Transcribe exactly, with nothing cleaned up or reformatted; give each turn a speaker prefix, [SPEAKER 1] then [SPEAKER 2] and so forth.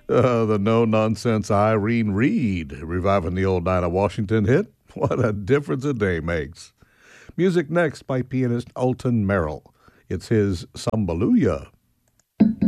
[SPEAKER 1] Uh, the no-nonsense Irene Reed reviving the old Dinah Washington hit. What a difference a day makes. Music next by pianist Alton Merrill. It's his Sambaluya.